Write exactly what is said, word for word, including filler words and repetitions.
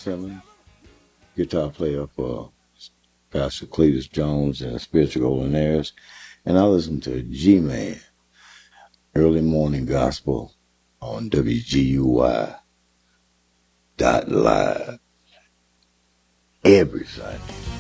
Simmons, guitar player for Pastor Cletus Jones and Spiritual Golden Heirs. And I listen to G-Man, Early Morning Gospel on W G U Y dot live every Sunday.